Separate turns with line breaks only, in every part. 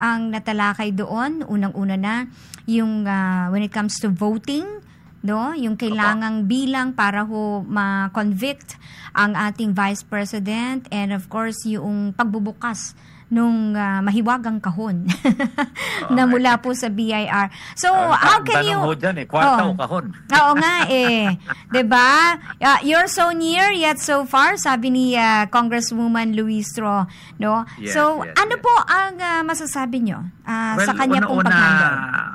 ang natalakay doon? Unang-una na, yung when it comes to voting, no, yung kailangang bilang para ho ma-convict ang ating Vice President, and of course yung pagbubukas nung mahiwagang kahon na mula po sa BIR. So, how can you...
Tanong ho dyan kwarta o kahon.
Oo nga diba? You're so near yet so far, sabi ni Congresswoman Luistro, no?
Yes,
so,
yes,
ano
yes.
po ang masasabi nyo sa kanya pong pag-handle?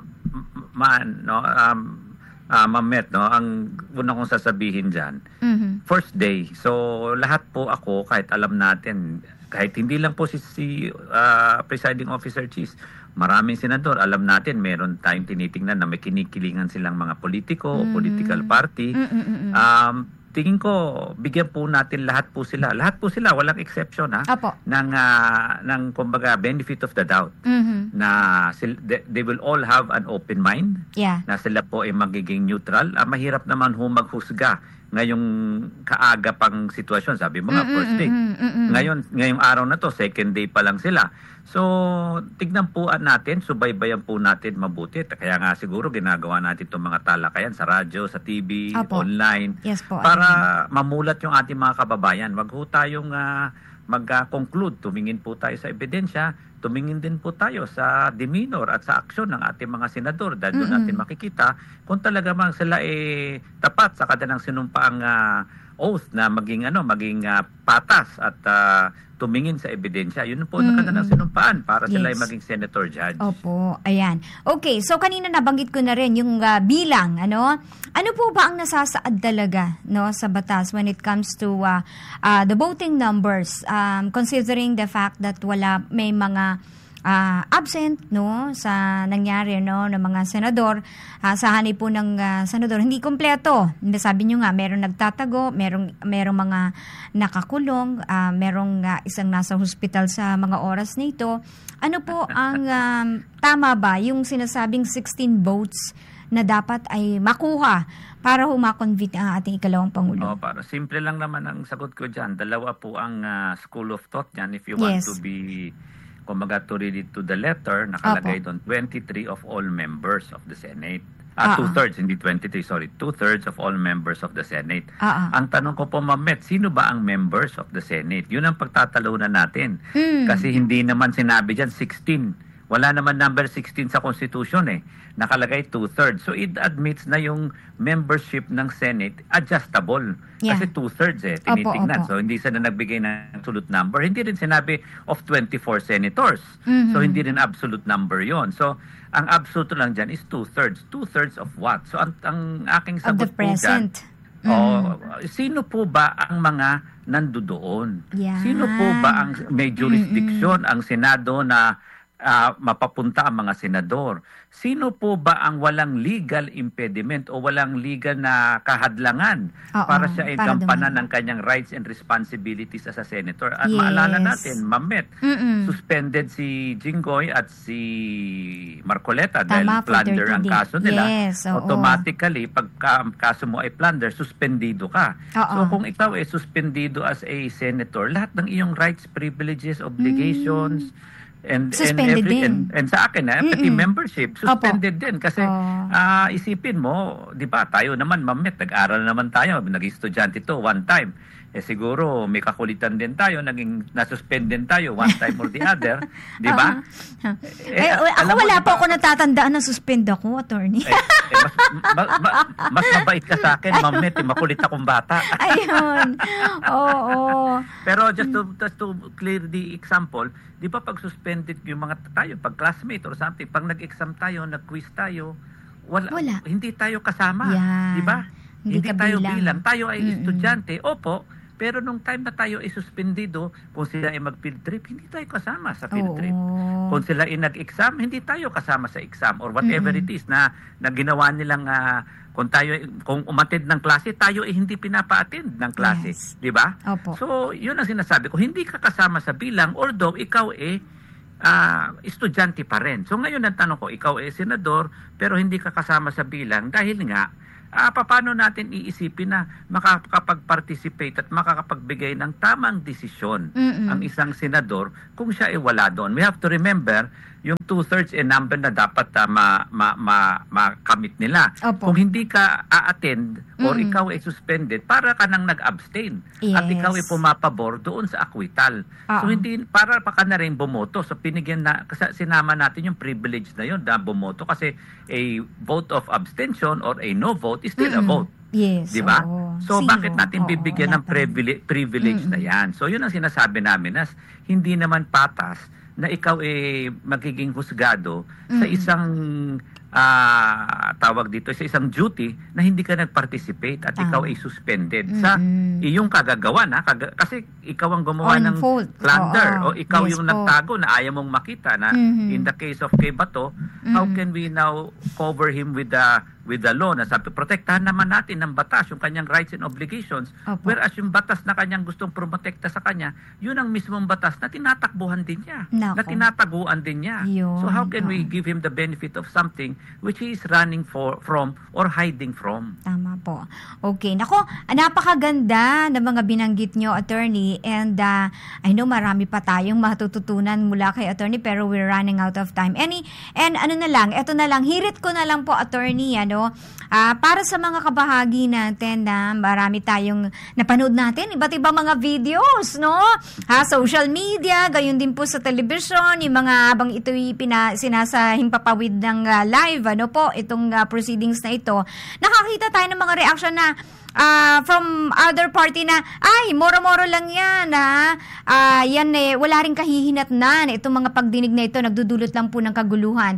Mamet, no, ang una kong sasabihin dyan, first day, so lahat po ako, kahit alam natin, kahit hindi lang po si Presiding Officer Cheese, maraming senador, alam natin, meron tayong tinitingnan na may kinikilingan silang mga politiko o political party. Tingin ko, bigyan po natin lahat po sila, walang exception ng kumbaga benefit of the doubt, na they will all have an open mind, na sila po ay magiging neutral. Mahirap naman maghusga ngayong kaaga pang sitwasyon, sabi mo nga first day. Ngayong araw na to, second day pa lang sila. So, tignan po natin, subaybayan po natin mabuti. Kaya nga siguro ginagawa natin itong mga talakayan sa radyo, sa TV, online, para mamulat yung ating mga kababayan. Wag ho tayong mag-conclude, tumingin po tayo sa ebidensya, tumingin din po tayo sa demeanor at sa aksyon ng ating mga senador, dahil doon natin makikita kung talaga mang sila tapat sa kanilang sinumpaang oath na maging patas at tumingin sa ebidensya. Yun po ang kanilang sinumpaan para sila ay maging senator judge.
Opo, ayan. Okay, so kanina nabanggit ko na rin yung bilang, ano po ba ang nasasaad talaga, no, sa batas when it comes to the voting numbers, considering the fact that may mga absent, no, sa nangyari, no, ng mga senador, sa hanay po ng senador, hindi kompleto. Sabi nyo nga, merong nagtatago, merong mga nakakulong, merong isang nasa hospital sa mga oras na ito. Ano po ang tama ba yung sinasabing 16 votes na dapat ay makuha para humakonvict ang ating ikalawang Pangulo?
Para simple lang naman ang sagot ko dyan. Dalawa po ang school of thought dyan. If you want to be, kumbaga, to read it to the letter, nakalagay doon 23 of all members of the Senate. Two-thirds, hindi 23, sorry. Two-thirds of all members of the Senate. Ang tanong ko po, Mamet, sino ba ang members of the Senate? Yun ang pagtatalunan natin. Kasi hindi naman sinabi dyan 16. Wala naman number 16 sa Constitution Nakalagay two-thirds. So it admits na yung membership ng Senate adjustable. Kasi two-thirds tinitingnan. So hindi sila nagbigay ng absolute number. Hindi rin sinabi of 24 senators. So hindi rin absolute number yon. So ang absolute lang dyan is two-thirds. Two-thirds of what? So ang aking sagot po dyan, sino po ba ang mga nandoon? Sino po ba ang may jurisdiction ang Senado na mapapunta ang mga senador? Sino po ba ang walang legal impediment o walang legal na kahadlangan para siya ay gampanan ng kanyang rights and responsibilities as a senator? At maalala natin, Mamet, suspended si Jinggoy at si Marcoleta dahil plunder ang kaso nila. Automatically, pag kaso mo ay plunder, suspendido ka. So kung ikaw ay suspendido as a senator, lahat ng iyong rights, privileges, obligations, and sa akin pati membership suspended din kasi isipin mo, 'di ba, tayo naman, Mamet, nag-aral naman tayo, nag-estudyante to one time. Siguro may kakulitan din tayo, naging nasuspend din tayo one time or the other, 'di ba?
Ako wala pa ako natatandaan na suspend ako, attorney.
Mas mabait ka sa akin, Mamet, makulit akong bata.
Ayun.
Pero just to clear the example, 'di ba, pag suspended yung mga tayo, pag classmate or something, pag nag-exam tayo, nag-quiz tayo, wala. Hindi tayo kasama, 'di ba? Hindi tayo bilang. Tayo ay estudyante, opo. Pero nung time na tayo ay suspendido, kung sila ay mag-field trip, hindi tayo kasama sa field trip. Kung sila ay nag-exam, hindi tayo kasama sa exam or whatever it is na ginawa nilang kung umatid ng klase, tayo ay hindi pinapa-attend ng klase, 'di ba? So, 'yun ang sinasabi ko, hindi ka kasama sa bilang although ikaw estudyante pa rin. So ngayon ang tanong ko, ikaw ay senador pero hindi ka kasama sa bilang dahil nga paano natin iisipin na makakapag-participate at makakapagbigay ng tamang desisyon ang isang senador kung siya ay wala doon. We have to remember, yung 2/3 number na dapat makamit nila.
Opo.
Kung hindi ka a-attend or ikaw ay suspended, para ka nang nag-abstain.
Yes.
At ikaw ay pumapabor doon sa acquittal. So hindi, para pa ka na rin bumoto. So pinigyan na, sinama natin yung privilege na yun na bumoto kasi a vote of abstention or a no vote is still a vote.
Yes.
Di ba? So,
Zero.
bakit natin bibigyan ng privilege na yan? So, yun ang sinasabi namin na hindi naman patas na ikaw magiging husgado sa isang tawag dito, sa isang duty na hindi ka nag-participate at ikaw ay suspended sa iyong kagagawan. Kasi ikaw ang gumawa ng plunder o ikaw yung nagtago na ayaw mong makita na in the case of Kay Bato, how can we now cover him with the law na sabi, protektahan naman natin ng batas yung kanyang rights and obligations, whereas yung batas na kanyang gustong protekta sa kanya, yun ang mismong batas na tinatakbuhan din niya, na tinataguan din niya. So how can we give him the benefit of something which he is running from or hiding from?
Tama po. Okay. Nako, napakaganda ng mga binanggit nyo, attorney, and I know marami pa tayong matututunan mula kay attorney, pero we're running out of time. And ano na lang, eto na lang, hirit ko na lang po, attorney, para sa mga kabahagi natin na marami tayong napanood natin, iba't ibang mga videos, no? Social media, gayon din po sa television, yung mga habang ito'y sinasahimpapawid ng live, itong proceedings na ito. Nakakita tayo ng mga reaction na from other party na, ay, moro-moro lang yan, yan wala rin kahihinatnan. Itong mga pagdinig na ito, nagdudulot lang po ng kaguluhan.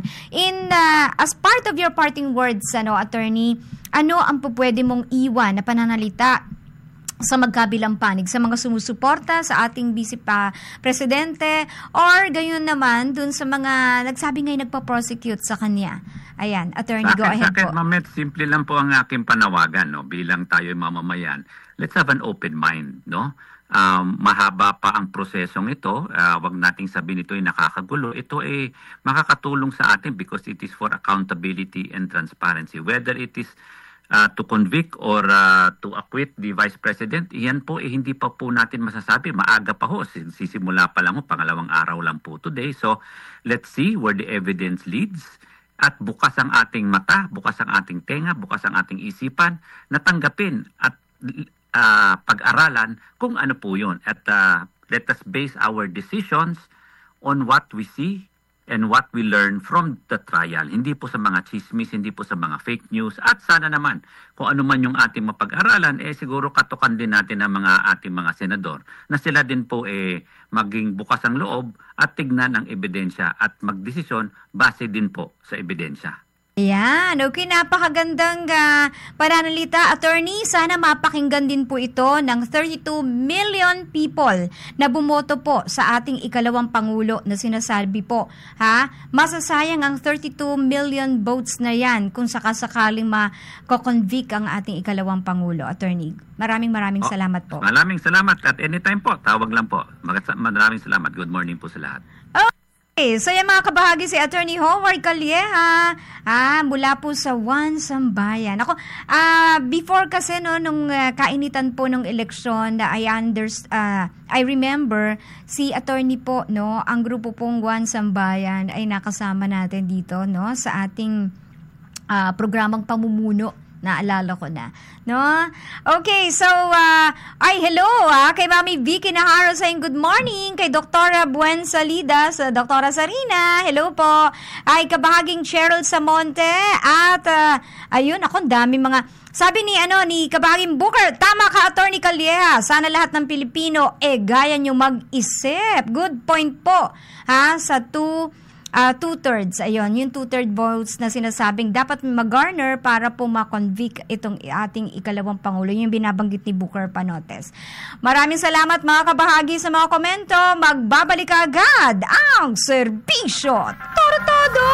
As part of your parting words, attorney, ano ang pwede mong iwan na pananalita sa magkabilang panig, sa mga sumusuporta sa ating Vice Presidente or gayon naman dun sa mga nagsabi nga'y nagpa-prosecute sa kanya? Ayan, attorney, go ahead po.
Ma'am, simple lang po ang aking panawagan, bilang tayo mamamayan. Let's have an open mind, mahaba pa ang prosesong ito. Wag nating sabihin ito ay nakakagulo. Ito ay makakatulong sa atin because it is for accountability and transparency. Whether it is to convict or to acquit the Vice President, iyan po hindi pa po natin masasabi. Maaga pa ho. Sisimula pa lang ho. Pangalawang araw lang po today. So, let's see where the evidence leads. At bukas ang ating mata, bukas ang ating tenga, bukas ang ating isipan na tanggapin at pag-aralan kung ano po yun. At let us base our decisions on what we see and what we learn from the trial. Hindi po sa mga chismis, hindi po sa mga fake news. At sana naman, kung ano man yung ating mapag-aralan, siguro katukan din natin ang ating mga senador na sila din po maging bukas ang loob at tignan ang ebidensya at magdesisyon base din po sa ebidensya.
Ayan, okay, napakagandang pananalita, attorney. Sana mapakinggan din po ito ng 32 million people na bumoto po sa ating ikalawang Pangulo na sinasabi po. Masasayang ang 32 million votes na yan kung sakasakaling mako-convict ang ating ikalawang Pangulo, attorney. Maraming salamat po.
Maraming salamat at anytime po, tawag lang po. Maraming salamat. Good morning po sa lahat.
Okay, so yung mga kabahagi si Attorney Howard Calleja, mula po sa One Sambayan. Before kasi nung kainitan po ng eleksyon, I remember si Attorney po, ang grupo pong One Sambayan ay nakasama natin dito, sa ating programang pamumuno. Naalala ko na. Okay, so, hello, kay Mami Vicky Naharo saying good morning, kay Dr. Buen Salidas, Dr. Sarina, hello po, ay kabahaging Cheryl Samonte, at, ayun, dami mga, sabi ni kabahaging Booker, tama ka, Attorney Calleja, sana lahat ng Pilipino, gaya nyo mag-isip. Good point po, sa two-thirds, ayun, yung two-third votes na sinasabing dapat mag-garner para po ma-convict itong ating ikalawang Pangulo, yung binabanggit ni Booker Panotes. Maraming salamat mga kabahagi sa mga komento. Magbabalik agad ang Serbisyo Todo!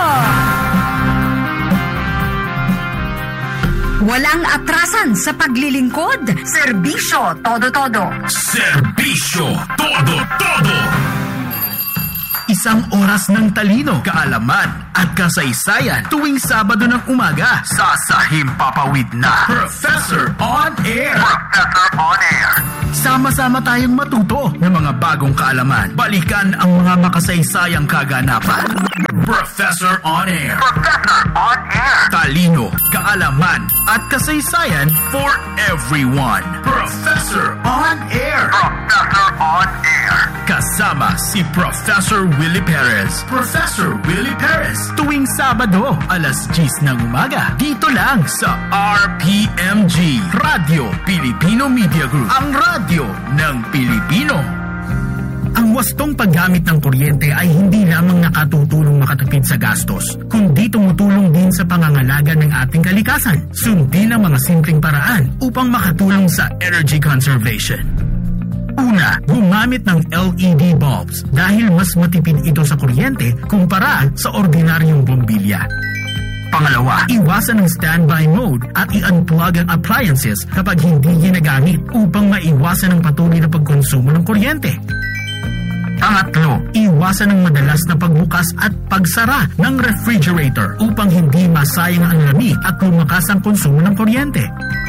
Walang atrasan sa paglilingkod. Serbisyo Todo!
Serbisyo Todo! Isang oras ng talino, kaalaman at kasaysayan tuwing Sabado ng umaga sa Himpapawid na Professor on Air. Professor on Air. Sama-sama tayong matuto ng mga bagong kaalaman. Balikan ang mga makasaysayang kaganapan. Professor on Air. Professor on Air. Talino, kaalaman at kasaysayan for everyone. Professor on Air. Professor on Air. Kasama si Professor Willie Perez. Professor Willie Perez. Tuwing Sabado, alas 10 ng umaga. Dito lang sa RPMG, Radio Pilipino Media Group. Ang radyo ng Pilipino. Ang wastong paggamit ng kuryente ay hindi lamang nakatutulong makatipid sa gastos, kundi tumutulong din sa pangangalaga ng ating kalikasan. Sundin ang mga simpleng paraan upang makatulong sa energy conservation. Una, gumamit ng LED bulbs dahil mas matipid ito sa kuryente kumpara sa ordinaryong bombilya. Pangalawa, iwasan ang standby mode at i-unplug ang appliances kapag hindi ginagamit upang maiwasan ang patuloy na pagkonsumo ng kuryente. Pangatlo, iwasan ang madalas na pagbukas at pagsara ng refrigerator upang hindi masayang ang lamig at lumakas ang konsumo ng kuryente.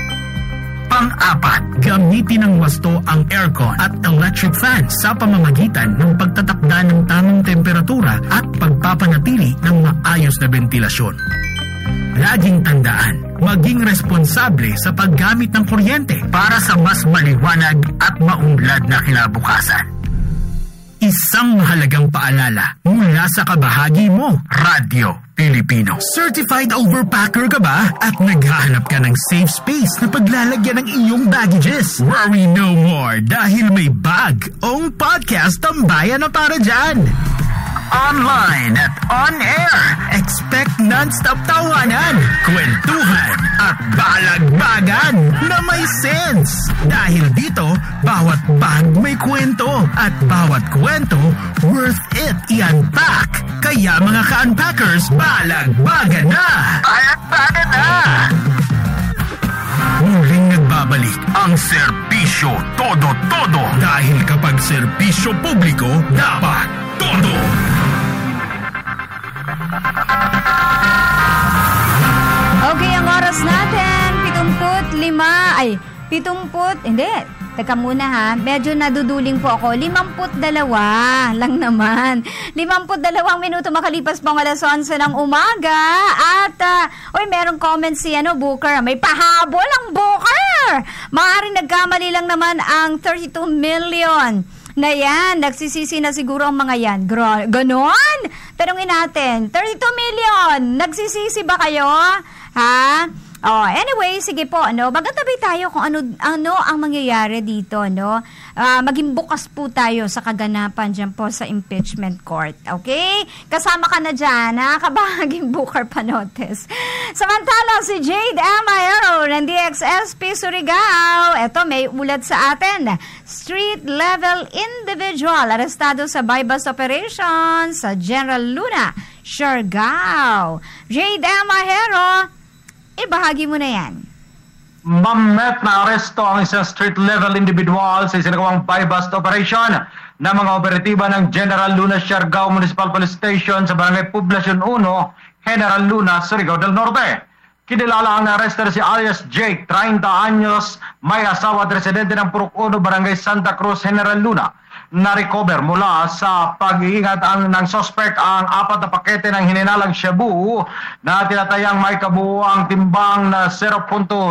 Pang-apat, gamitin ng wasto ang aircon at electric fan sa pamamagitan ng pagtatakda ng tamang temperatura at pagpapanatili ng maayos na ventilasyon. Laging tandaan, maging responsable sa paggamit ng kuryente para sa mas maliwanag at maunlad na kinabukasan. Isang mahalagang paalala mula sa kabahagi mo, Radyo Pilipino. Certified overpacker ka ba at naghahanap ka ng safe space na paglalagyan ng iyong baggages? Worry no more dahil may bag-ong podcast tambayan na para dyan. Online at on air. Expect non-stop tawanan, kwentuhan at balagbagan na may sense. Dahil dito, bawat bag may kwento at bawat kwento worth it i-unpack. Kaya mga ka-unpackers, balagbagan na! Balagbagan na! Muling nagbabalik ang serbisyo todo-todo. Dahil kapag serbisyo publiko, dapat todo!
Okay, ang oras natin, 70, hindi, teka muna ha, medyo naduduling po ako, 52 lang naman. 52 minuto makalipas pang alas 11 ng umaga. At, merong comment si Booker, may pahabol ang Booker! Maaaring nagkamali lang naman ang 32 million. Na yan, nagsisisi na siguro ang mga yan. Ganon? Tanungin natin, 32 million, nagsisisi ba kayo? Ha? Anyway, sige po, magtabi tayo kung ano ang mangyayari dito, maging bukas po tayo sa kaganapan dyan po sa impeachment court, okay? Kasama ka na dyan, ha? Kabahaging Booker Panotes. Samantala, si Jade Amaero ng DXSP Surigao, eto may ulat sa atin, street-level individual arestado sa bypass operation sa General Luna, Siargao. Jade Amaero, ibahagi mo na yan.
Mamet na aresto ang isang street-level individual sa isinagawang buy-bust operation ng mga operatiba ng General Luna Siargao Municipal Police Station sa Barangay Poblacion 1, General Luna, Surigao del Norte. Kinilala ang na-arrestar si alias Jake, 30 anyos, may asawa at residente ng Purok 1, Barangay Santa Cruz, General Luna. Na-recover mula sa pag-iingat ng suspect ang 4 na pakete ng hininalang shabu na tinatayang may kabuuang timbang na 0.7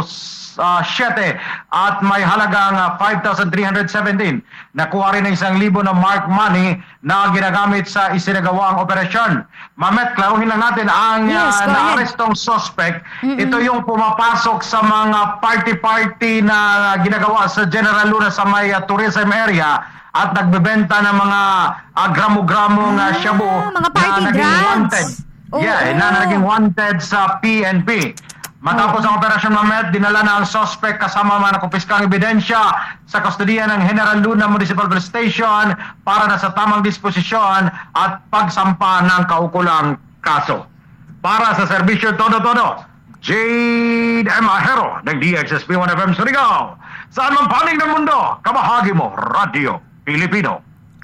at may halagang 5,317. Nakuha rin ng 1,000 na mark money na ginagamit sa isinagawang operasyon. Mamet, klaruhin lang natin ang na-arestong suspect. Ito yung pumapasok sa mga party-party na ginagawa sa General Luna sa may tourism area at nagbebenta ng mga gramo-gramong shabu
mga party
na naging wanted. Na naging wanted sa PNP. Matapos ang operasyon Mamet, dinala na ang suspect kasama mga nakupiskang ebidensya sa kustodiya ng General Luna Municipal Police Station para na sa tamang disposisyon at pagsampa ng kaukulang kaso. Para sa serbisyo todo-todo, Jade Amahero ng DXSP 1FM Surigao. Saan man panig ng mundo, kabahagi mo, Radio Pilipino.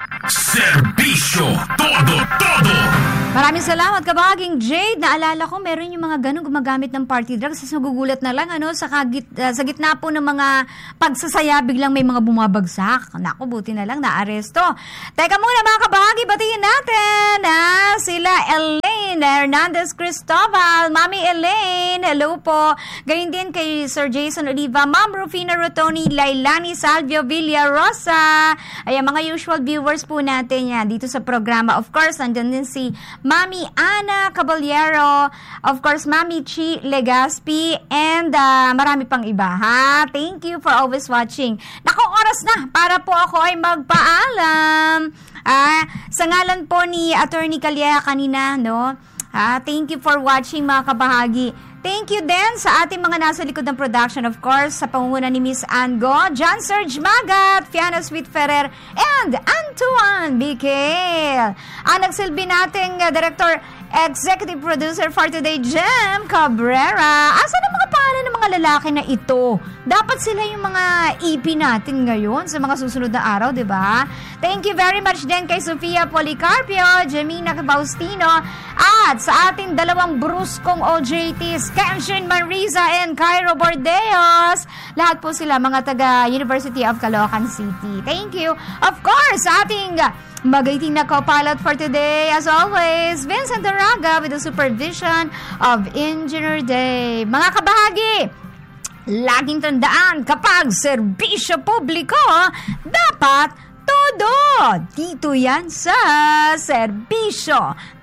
Serbisyo todo-todo.
Maraming salamat, kabahaging Jade. Naalala ko, meron yung mga ganun gumagamit ng party drugs. Kasi nagugulat na lang, sa gitna po ng mga pagsasaya, biglang may mga bumabagsak. Naku, buti na lang, naaresto. Teka muna mga kabahagi, batiin natin. Sila Elaine Hernandez Cristobal, Mami Elaine, hello po. Gayun din kay Sir Jason Oliva, Ma'am Rufina Rotoni, Lailani Salvio Villarosa. Ayan, mga usual viewers po natin yan dito sa programa. Of course, nandun din si Mami Ana Caballero, of course, Mami Chi Legaspi, and marami pang iba, ha? Thank you for always watching. Naku, oras na para po ako ay magpaalam. Sa ngalan po ni Attorney Calleja kanina, no? Thank you for watching, mga kabahagi. Thank you din sa ating mga nasa likod ng production, of course, sa pangunguna ni Miss Ann Go, John Serge Magat, Fiona Sweet Ferrer, and Antoine Biquel. Ang nagsilbi nating Director Executive Producer for today, Jem Cabrera. Asa na mga pangalan ng mga lalaki na ito? Dapat sila yung mga EP natin ngayon sa mga susunod na araw, di ba? Thank you very much din kay Sofia Policarpio, Jemina Baustino, at sa ating dalawang bruskong OJTs, Kenshin Marisa and Cairo Bordeos. Lahat po sila mga taga University of Caloocan City. Thank you. Of course, sa ating magaiting na co-pilot for today, as always, Vincent Daraga with the supervision of Engineer Day. Mga kabahagi, laging tandaan, kapag serbisyo publiko, dapat todo. Dito yan sa serbisyo